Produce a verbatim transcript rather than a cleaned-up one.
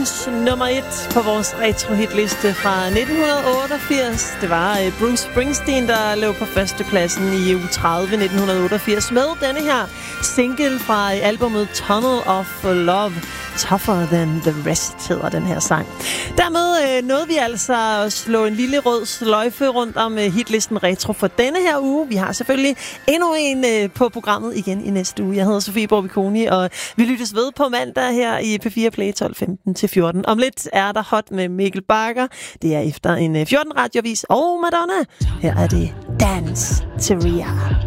ugens nummer et på vores retro-hitliste fra nitten otteogfirs. Det var Bruce Springsteen, der lå på førstepladsen i uge tredive nitten otteogfirs med denne her single fra albumet Tunnel of Love. Tougher Than The Rest hedder den her sang. Dermed øh, nåede vi altså at slå en lille rød sløjfe rundt om øh, hitlisten retro for denne her uge. Vi har selvfølgelig endnu en øh, på programmet igen i næste uge. Jeg hedder Sofie Borbiconi, og vi lyttes ved på mandag her i P fire Play tolv femten til fjorten. Om lidt er der Hot med Mikkel Bakker. Det er efter en øh, fjorten radiovis og Madonna. Her er det Dance to Ria.